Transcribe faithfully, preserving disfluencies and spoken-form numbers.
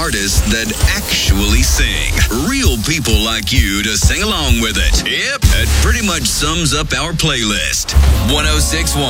artists that actually sing. Real people like you to sing along with it. Yep, that pretty much sums up our playlist. one oh six point one